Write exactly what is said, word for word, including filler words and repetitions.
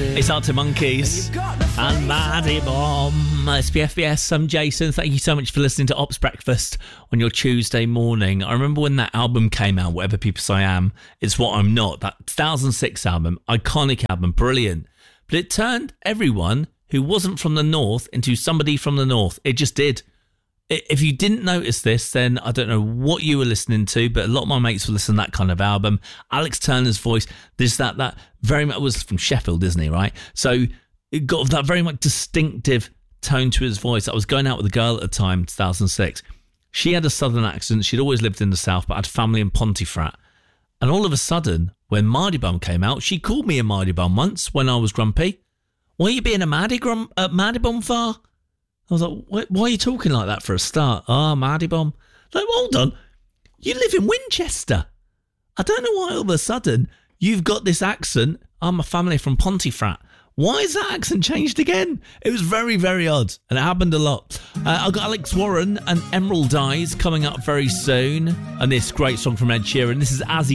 It's Arctic Monkeys and Maddie Bomb. It's B F B S. I'm Jason. Thank you so much for listening to Ops Breakfast on your Tuesday morning. I remember when that album came out, Whatever People Say I Am, It's What I'm Not. That two thousand six album, iconic album, brilliant. But it turned everyone who wasn't from the North into somebody from the North. It just did. If you didn't notice this, then I don't know what you were listening to, but a lot of my mates were listening to that kind of album. Alex Turner's voice, this, that, that, very much was from Sheffield, isn't he, right? So it got that very much distinctive tone to his voice. I was going out with a girl at the time, two thousand six. She had a southern accent. She'd always lived in the south, but had family in Pontefract. And all of a sudden, when Mardy Bum came out, she called me a Mardy Bum once when I was grumpy. Why are you being a Mardy, grum- uh, Mardy Bum for? I was like, why are you talking like that for a start? Ah, oh, Mardy Bomb. Like, hold on. You live in Winchester. I don't know why all of a sudden you've got this accent. I'm a family from Pontefract. Why is that accent changed again? It was very, very odd. And it happened a lot. Uh, I've got Alex Warren and Emerald Eyes coming up very soon. And this great song from Ed Sheeran. This is As He